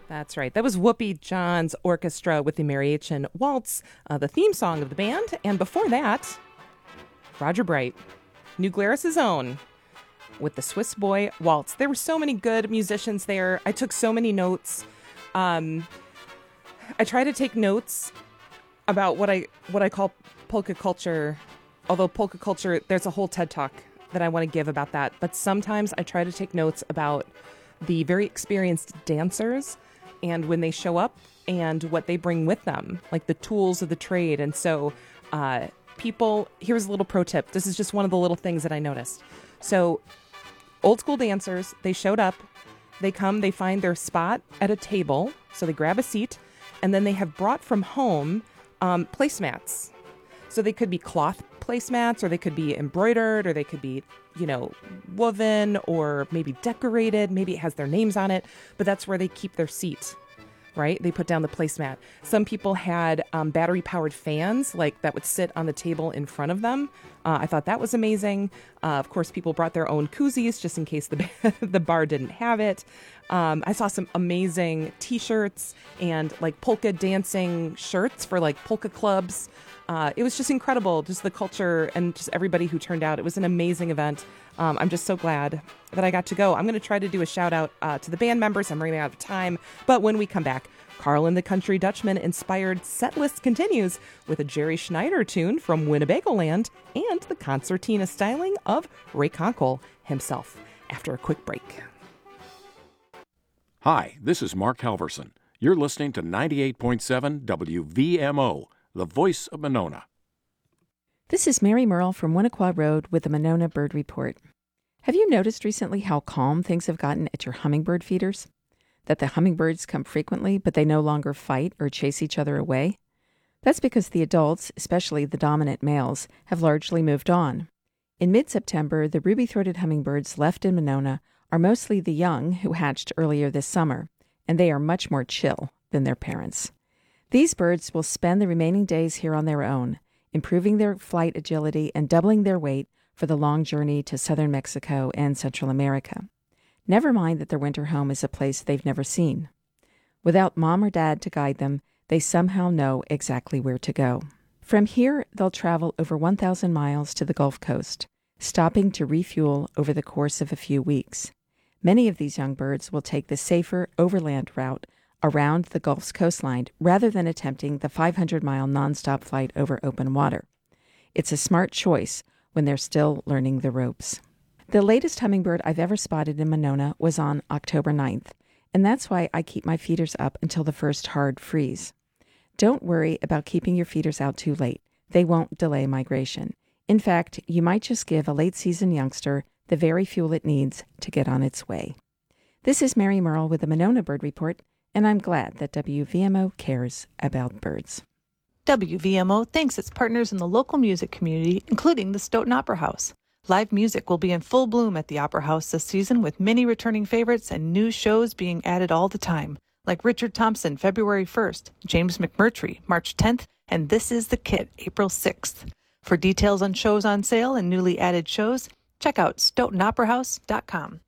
That's right. That was Whoopi John's orchestra with the Mariachi Waltz, the theme song of the band. And before that, Roger Bright, New Glarus's own, with the Swiss Boy Waltz. There were so many good musicians there. I took so many notes. I try to take notes about what I call polka culture. Although polka culture, there's a whole TED Talk that I want to give about that. But sometimes I try to take notes about the very experienced dancers and when they show up and what they bring with them, like the tools of the trade. And so here's a little pro tip. This is just one of the little things that I noticed. So old school dancers, they showed up, they come, they find their spot at a table. So they grab a seat, and then they have brought from home placemats. So they could be cloth placemats, or they could be embroidered, or they could be, woven, or maybe decorated. Maybe it has their names on it, but that's where they keep their seat, right? They put down the placemat. Some people had battery-powered fans, like that would sit on the table in front of them. I thought that was amazing. Of course, people brought their own koozies just in case the bar didn't have it. I saw some amazing T-shirts and like polka dancing shirts for like polka clubs. It was just incredible, just the culture and just everybody who turned out. It was an amazing event. I'm just so glad that I got to go. I'm going to try to do a shout out to the band members. I'm running out of time. But when we come back, Carl and the Country Dutchman inspired set list continues with a Jerry Schneider tune from Winnebagoland and the concertina styling of Ray Conkle himself after a quick break. Hi, this is Mark Halverson. You're listening to 98.7 WVMO, the voice of Monona. This is Mary Merle from Winnequa Road with the Monona Bird Report. Have you noticed recently how calm things have gotten at your hummingbird feeders? That the hummingbirds come frequently, but they no longer fight or chase each other away? That's because the adults, especially the dominant males, have largely moved on. In mid-September, the ruby-throated hummingbirds left in Monona are mostly the young who hatched earlier this summer, and they are much more chill than their parents. These birds will spend the remaining days here on their own, improving their flight agility and doubling their weight for the long journey to southern Mexico and Central America. Never mind that their winter home is a place they've never seen. Without mom or dad to guide them, they somehow know exactly where to go. From here, they'll travel over 1,000 miles to the Gulf Coast, stopping to refuel over the course of a few weeks. Many of these young birds will take the safer overland route around the Gulf's coastline rather than attempting the 500-mile nonstop flight over open water. It's a smart choice when they're still learning the ropes. The latest hummingbird I've ever spotted in Monona was on October 9th, and that's why I keep my feeders up until the first hard freeze. Don't worry about keeping your feeders out too late. They won't delay migration. In fact, you might just give a late-season youngster the very fuel it needs to get on its way. This is Mary Merle with the Monona Bird Report, and I'm glad that WVMO cares about birds. WVMO thanks its partners in the local music community, including the Stoughton Opera House. Live music will be in full bloom at the Opera House this season, with many returning favorites and new shows being added all the time, like Richard Thompson, February 1st, James McMurtry, March 10th, and This Is the Kit, April 6th. For details on shows on sale and newly added shows, check out stoughtonoperahouse.com.